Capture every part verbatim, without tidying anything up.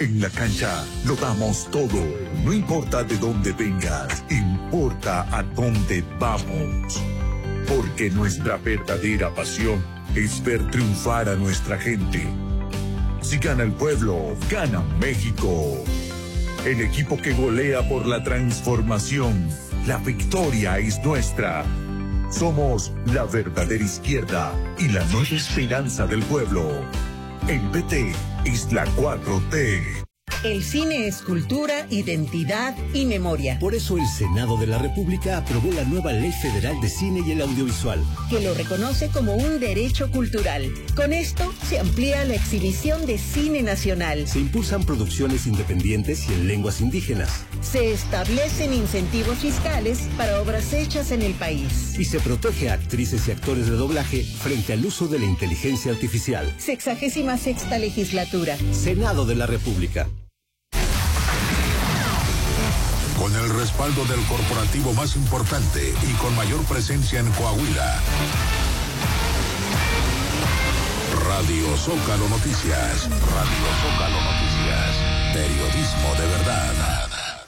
En la cancha lo damos todo. No importa de dónde vengas, importa a dónde vamos. Porque nuestra verdadera pasión es ver triunfar a nuestra gente. Si gana el pueblo, gana México. El equipo que golea por la transformación. La victoria es nuestra. Somos la verdadera izquierda y la nueva esperanza del pueblo. El P T es la cuatro T. El cine es cultura, identidad y memoria. Por eso el Senado de la República aprobó la nueva Ley Federal de Cine y el Audiovisual, que lo reconoce como un derecho cultural. Con esto se amplía la exhibición de cine nacional. Se impulsan producciones independientes y en lenguas indígenas. Se establecen incentivos fiscales para obras hechas en el país. Y se protege a actrices y actores de doblaje frente al uso de la inteligencia artificial. Sexagésima sexta legislatura. Senado de la República. Con el respaldo del corporativo más importante y con mayor presencia en Coahuila. Radio Zócalo Noticias. Radio Zócalo Noticias. Periodismo de verdad.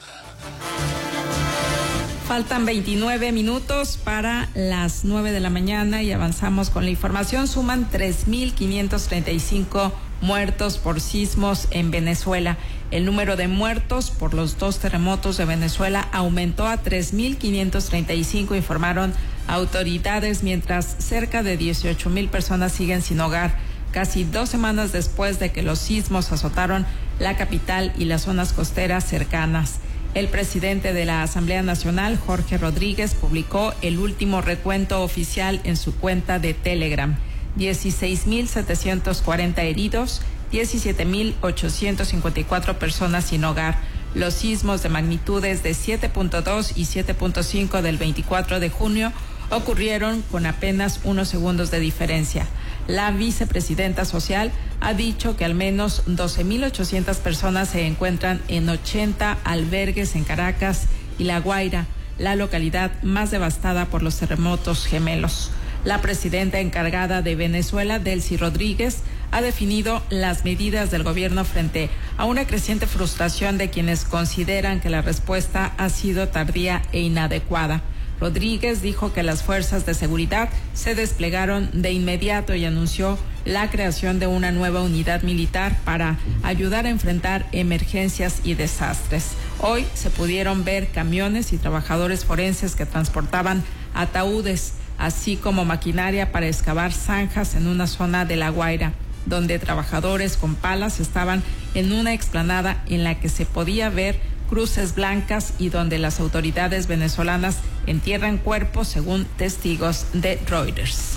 Faltan veintinueve minutos para las nueve de la mañana y avanzamos con la información. Suman tres mil quinientos treinta y cinco muertos por sismos en Venezuela. El número de muertos por los dos terremotos de Venezuela aumentó a tres mil quinientos treinta y cinco, informaron autoridades, mientras cerca de dieciocho mil personas siguen sin hogar, casi dos semanas después de que los sismos azotaron la capital y las zonas costeras cercanas. El presidente de la Asamblea Nacional, Jorge Rodríguez, publicó el último recuento oficial en su cuenta de Telegram. dieciséis mil setecientos cuarenta heridos, diecisiete mil ochocientos cincuenta y cuatro personas sin hogar. Los sismos de magnitudes de siete punto dos y siete punto cinco del veinticuatro de junio ocurrieron con apenas unos segundos de diferencia. La vicepresidenta social ha dicho que al menos doce mil ochocientas personas se encuentran en ochenta albergues en Caracas y La Guaira, la localidad más devastada por los terremotos gemelos. La presidenta encargada de Venezuela, Delcy Rodríguez, ha definido las medidas del gobierno frente a una creciente frustración de quienes consideran que la respuesta ha sido tardía e inadecuada. Rodríguez dijo que las fuerzas de seguridad se desplegaron de inmediato y anunció la creación de una nueva unidad militar para ayudar a enfrentar emergencias y desastres. Hoy se pudieron ver camiones y trabajadores forenses que transportaban ataúdes, así como maquinaria para excavar zanjas en una zona de La Guaira, donde trabajadores con palas estaban en una explanada en la que se podía ver cruces blancas y donde las autoridades venezolanas entierran cuerpos, según testigos de Reuters.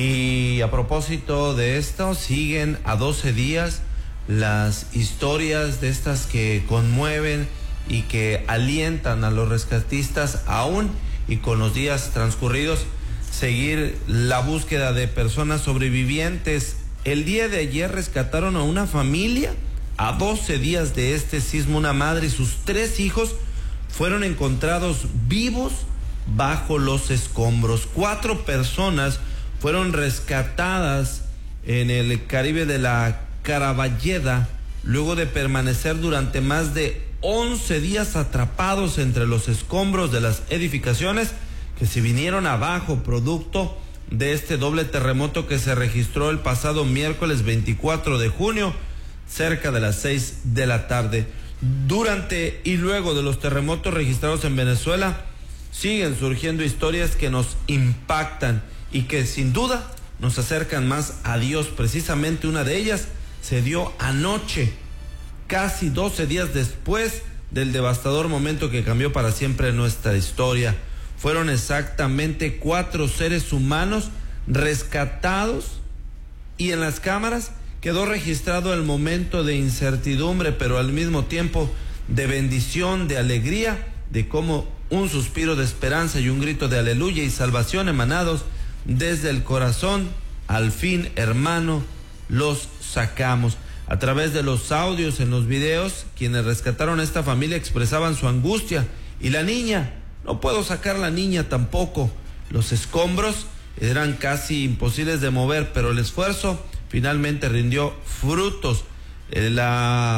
Y a propósito de esto, siguen a doce días las historias de estas que conmueven y que alientan a los rescatistas aún y con los días transcurridos, seguir la búsqueda de personas sobrevivientes. El día de ayer rescataron a una familia. A doce días de este sismo, una madre y sus tres hijos fueron encontrados vivos bajo los escombros. Cuatro personas fueron rescatadas en el Caribe de la Caraballeda luego de permanecer durante más de once días atrapados entre los escombros de las edificaciones que se vinieron abajo producto de este doble terremoto que se registró el pasado miércoles veinticuatro de junio. Cerca de las seis de la tarde. Durante y luego de los terremotos registrados en Venezuela, siguen surgiendo historias que nos impactan y que sin duda nos acercan más a Dios. Precisamente una de ellas se dio anoche, casi doce días después del devastador momento que cambió para siempre nuestra historia. Fueron exactamente cuatro seres humanos rescatados y en las cámaras quedó registrado el momento de incertidumbre, pero al mismo tiempo de bendición, de alegría, de cómo un suspiro de esperanza y un grito de aleluya y salvación emanados desde el corazón. Al fin, hermano, los sacamos. A través de los audios en los videos, quienes rescataron a esta familia expresaban su angustia. Y la niña, no puedo sacar a la niña tampoco. Los escombros eran casi imposibles de mover, pero el esfuerzo finalmente rindió frutos. La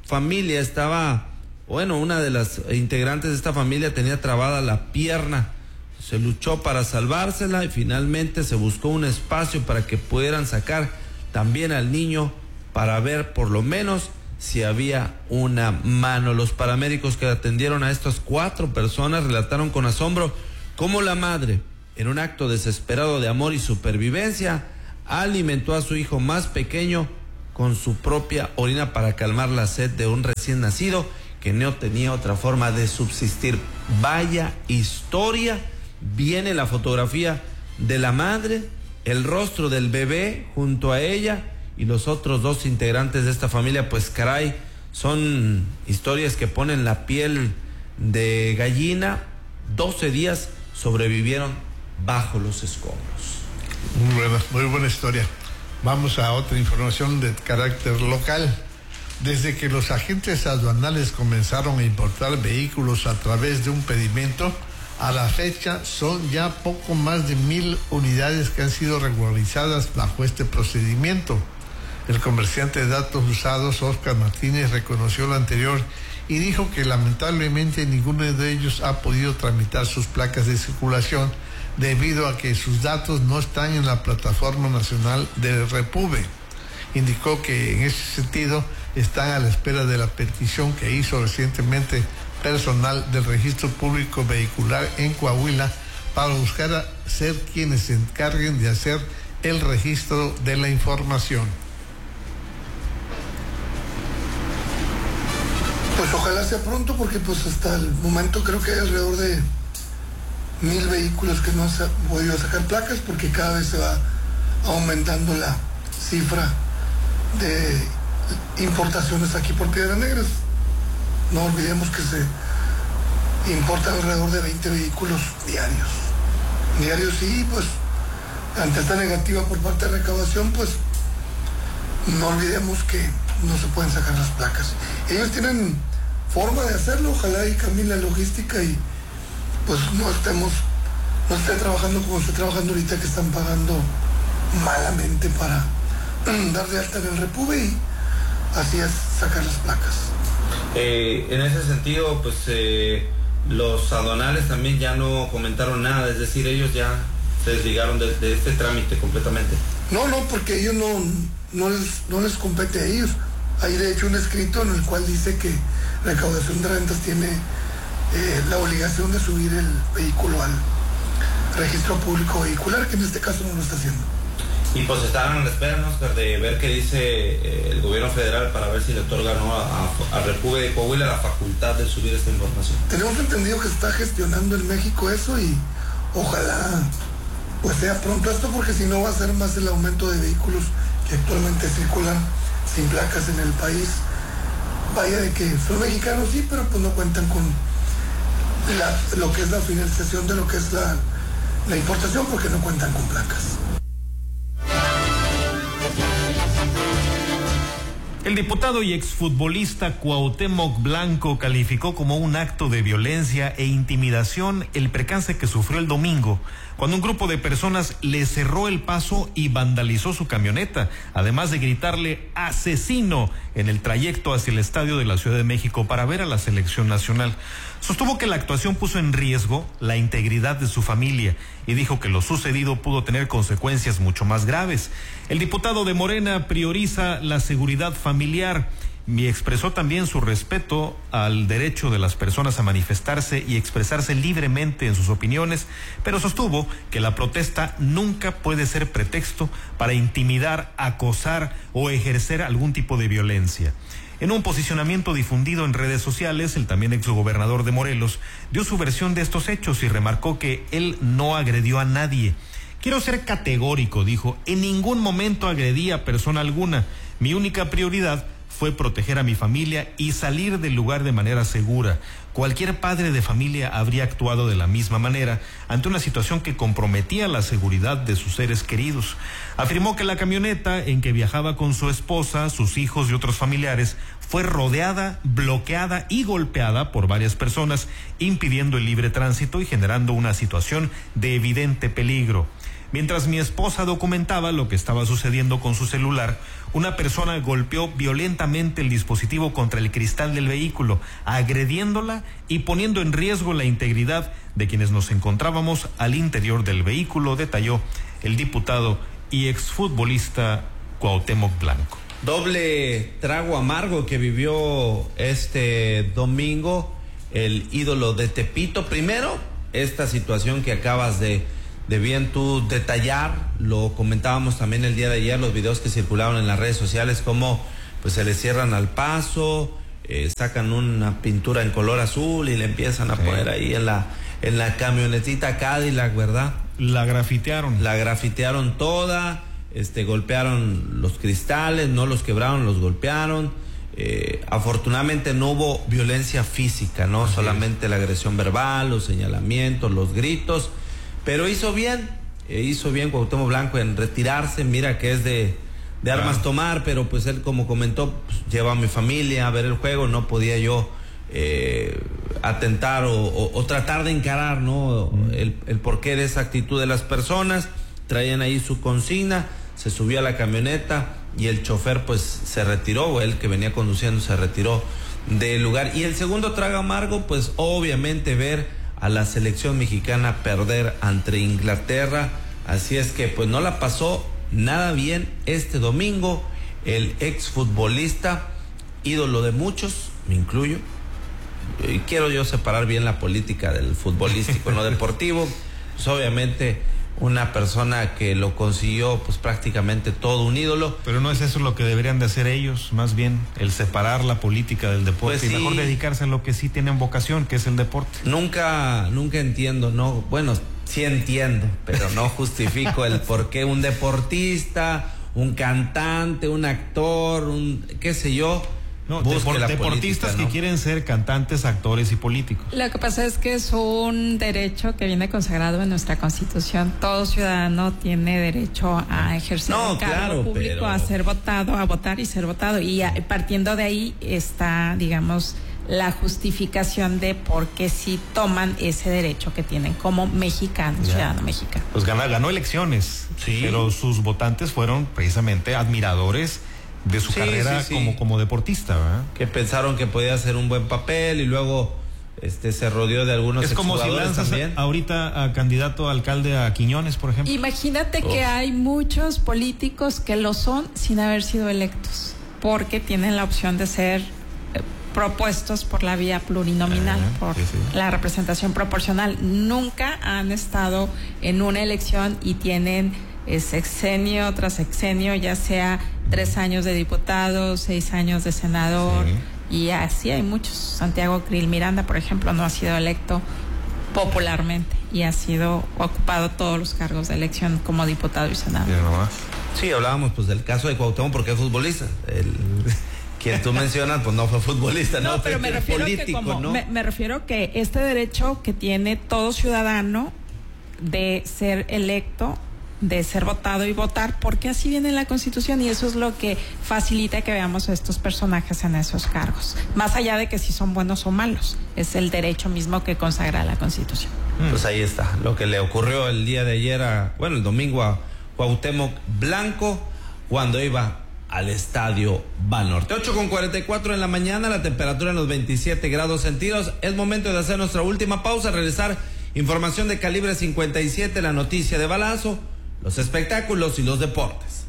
familia estaba, bueno, una de las integrantes de esta familia tenía trabada la pierna. Se luchó para salvársela y finalmente se buscó un espacio para que pudieran sacar también al niño para ver por lo menos si había una mano. Los paramédicos que atendieron a estas cuatro personas relataron con asombro cómo la madre, en un acto desesperado de amor y supervivencia, alimentó a su hijo más pequeño con su propia orina para calmar la sed de un recién nacido que no tenía otra forma de subsistir. Vaya historia. Viene la fotografía de la madre, el rostro del bebé junto a ella y los otros dos integrantes de esta familia. Pues caray, son historias que ponen la piel de gallina. doce días sobrevivieron bajo los escombros. Muy buena, muy buena historia. Vamos a otra información de carácter local. Desde que los agentes aduanales comenzaron a importar vehículos a través de un pedimento, a la fecha son ya poco más de mil unidades que han sido regularizadas bajo este procedimiento. El comerciante de datos usados, Oscar Martínez, reconoció lo anterior y dijo que lamentablemente ninguno de ellos ha podido tramitar sus placas de circulación debido a que sus datos no están en la plataforma nacional del Repube. Indicó que en ese sentido están a la espera de la petición que hizo recientemente personal del Registro Público Vehicular en Coahuila para buscar a ser quienes se encarguen de hacer el registro de la información. Pues ojalá sea pronto, porque pues hasta el momento creo que hay alrededor de mil vehículos que no se han podido sacar placas, porque cada vez se va aumentando la cifra de importaciones aquí por Piedras Negras. No olvidemos que se importan alrededor de veinte vehículos diarios. Diarios y pues ante esta negativa por parte de recaudación, pues no olvidemos que no se pueden sacar las placas. Ellos tienen forma de hacerlo, ojalá y cambie la logística y pues no estemos, no esté trabajando como está trabajando ahorita, que están pagando malamente para dar de alta en el Repube y así es sacar las placas. Eh, en ese sentido, pues eh, los aduanales también ya no comentaron nada, es decir, ellos ya se desligaron de, de este trámite completamente. No, no, porque ellos no, no, les, no les compete a ellos. Hay de hecho un escrito en el cual dice que Recaudación de Rentas tiene eh, la obligación de subir el vehículo al registro público vehicular, que en este caso no lo está haciendo. Y pues estaban a la espera, ¿no, Oscar, de ver qué dice eh, el gobierno federal para ver si le otorga, ¿no?, a, a, a Repube de Coahuila la facultad de subir esta información. Tenemos entendido que está gestionando en México eso y ojalá pues sea pronto esto, porque si no va a ser más el aumento de vehículos que actualmente circulan sin placas en el país. Vaya de que son mexicanos, sí, pero pues no cuentan con la, lo que es la financiación de lo que es la, la importación, porque no cuentan con placas. El diputado y exfutbolista Cuauhtémoc Blanco calificó como un acto de violencia e intimidación el percance que sufrió el domingo, cuando un grupo de personas le cerró el paso y vandalizó su camioneta, además de gritarle "asesino" en el trayecto hacia el estadio de la Ciudad de México para ver a la selección nacional. Sostuvo que la actuación puso en riesgo la integridad de su familia y dijo que lo sucedido pudo tener consecuencias mucho más graves. El diputado de Morena prioriza la seguridad familiar y expresó también su respeto al derecho de las personas a manifestarse y expresarse libremente en sus opiniones, pero sostuvo que la protesta nunca puede ser pretexto para intimidar, acosar o ejercer algún tipo de violencia. En un posicionamiento difundido en redes sociales, el también exgobernador de Morelos dio su versión de estos hechos y remarcó que él no agredió a nadie. Quiero ser categórico, dijo, en ningún momento agredí a persona alguna. Mi única prioridad fue proteger a mi familia y salir del lugar de manera segura. Cualquier padre de familia habría actuado de la misma manera ante una situación que comprometía la seguridad de sus seres queridos. Afirmó que la camioneta en que viajaba con su esposa, sus hijos y otros familiares fue rodeada, bloqueada y golpeada por varias personas, impidiendo el libre tránsito y generando una situación de evidente peligro. Mientras mi esposa documentaba lo que estaba sucediendo con su celular, una persona golpeó violentamente el dispositivo contra el cristal del vehículo, agrediéndola y poniendo en riesgo la integridad de quienes nos encontrábamos al interior del vehículo, detalló el diputado y exfutbolista Cuauhtémoc Blanco. Doble trago amargo que vivió este domingo el ídolo de Tepito. Primero, esta situación que acabas de, de bien tú detallar, lo comentábamos también el día de ayer, los videos que circularon en las redes sociales, cómo pues se le cierran al paso, eh, sacan una pintura en color azul y le empiezan a sí. poner ahí en la, en la camionetita Cadillac, ¿verdad? La grafitearon. La grafitearon toda. Este, golpearon los cristales, no los quebraron, los golpearon. Eh, afortunadamente no hubo violencia física, no Así solamente es. La agresión verbal, los señalamientos, los gritos, pero hizo bien, eh, hizo bien Cuauhtémoc Blanco en retirarse. Mira que es de, de armas ah. tomar, pero pues él, como comentó, pues, lleva a mi familia a ver el juego, no podía yo eh, atentar o, o, o tratar de encarar, ¿no? Mm. el, el porqué de esa actitud de las personas. Traían ahí su consigna, se subió a la camioneta y el chofer pues se retiró, o él que venía conduciendo se retiró del lugar. Y el segundo trago amargo, pues obviamente ver a la selección mexicana perder ante Inglaterra. Así es que pues no la pasó nada bien este domingo el exfutbolista, ídolo de muchos, me incluyo. Y quiero yo separar bien la política del futbolístico, no deportivo. Pues obviamente una persona que lo consiguió pues prácticamente todo, un ídolo. Pero no es eso lo que deberían de hacer ellos, más bien el separar la política del deporte pues y sí. mejor dedicarse a lo que sí tienen vocación, que es el deporte. Nunca, nunca entiendo, no, bueno, sí entiendo, pero no justifico el por qué un deportista, un cantante, un actor, un qué sé yo, No, depor la deportistas política, ¿no? que quieren ser cantantes, actores y políticos. Lo que pasa es que es un derecho que viene consagrado en nuestra Constitución. Todo ciudadano tiene derecho a ejercer no, un cargo claro, público, pero... a ser votado, a votar y ser votado. Y a, partiendo de ahí está, digamos, la justificación de por qué sí toman ese derecho que tienen como mexicanos, ciudadano mexicano. Pues ganó, ganó elecciones, sí. pero sus votantes fueron precisamente admiradores de su sí, carrera sí, sí. como como deportista, ¿verdad? Que pensaron que podía hacer un buen papel y luego este se rodeó de algunos es como si lanzas también. ahorita a candidato a alcalde a Quiñones, por ejemplo. Imagínate oh. que hay muchos políticos que lo son sin haber sido electos, porque tienen la opción de ser eh, propuestos por la vía plurinominal, ah, por sí, sí. la representación proporcional. Nunca han estado en una elección y tienen eh, sexenio tras sexenio, ya sea tres años de diputado, seis años de senador, sí. y así hay muchos. Santiago Krill Miranda, por ejemplo, no ha sido electo popularmente y ha sido ocupado todos los cargos de elección como diputado y senador. Sí, hablábamos pues del caso de Cuauhtémoc porque es futbolista. El, quien tú mencionas pues no fue futbolista, no, no pero me refiero político, que como, ¿no? me, me refiero que este derecho que tiene todo ciudadano de ser electo, de ser votado y votar, porque así viene la Constitución, y eso es lo que facilita que veamos a estos personajes en esos cargos, más allá de que si son buenos o malos, es el derecho mismo que consagra la Constitución. Pues ahí está, lo que le ocurrió el día de ayer a, bueno, el domingo a Cuauhtémoc Blanco cuando iba al estadio Banorte. ocho con cuarenta y cuatro en la mañana, la temperatura en los veintisiete grados centígrados. Es momento de hacer nuestra última pausa, regresar información de calibre cincuenta y siete, la noticia de balazo, los espectáculos y los deportes.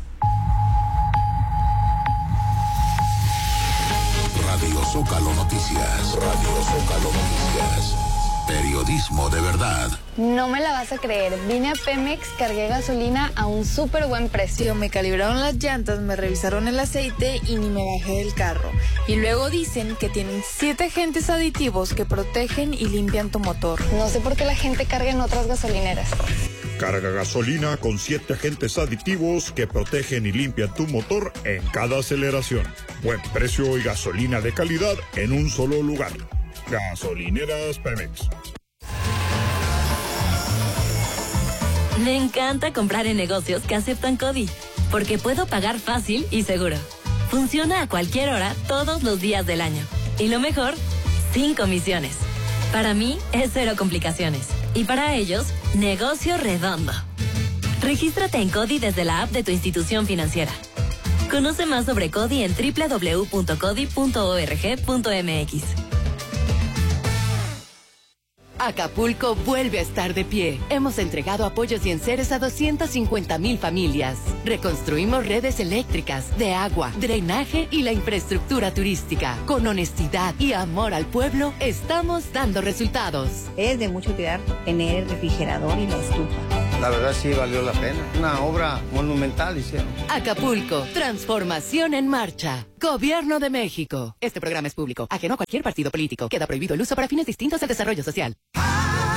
Radio Zócalo Noticias. Radio Zócalo Noticias. Periodismo de verdad. No me la vas a creer. Vine a Pemex, cargué gasolina a un súper buen precio. Me calibraron las llantas, me revisaron el aceite y ni me bajé del carro. Y luego dicen que tienen siete agentes aditivos que protegen y limpian tu motor. No sé por qué la gente carga en otras gasolineras. Carga gasolina con siete agentes aditivos que protegen y limpian tu motor en cada aceleración. Buen precio y gasolina de calidad en un solo lugar. Gasolineras Pemex. Me encanta comprar en negocios que aceptan CODI, porque puedo pagar fácil y seguro. Funciona a cualquier hora, todos los días del año. Y lo mejor, sin comisiones. Para mí es cero complicaciones. Y para ellos, negocio redondo. Regístrate en CODI desde la app de tu institución financiera. Conoce más sobre CODI en doble u doble u doble u punto codi punto org punto m x. Acapulco vuelve a estar de pie. Hemos entregado apoyos y enseres a doscientas cincuenta mil familias. Reconstruimos redes eléctricas, de agua, drenaje y la infraestructura turística. Con honestidad y amor al pueblo, estamos dando resultados. Es de mucha utilidad tener el refrigerador y la estufa. La verdad sí valió la pena. Una obra monumental hicieron. Acapulco, transformación en marcha. Gobierno de México. Este programa es público, ajeno a cualquier partido político. Queda prohibido el uso para fines distintos del desarrollo social.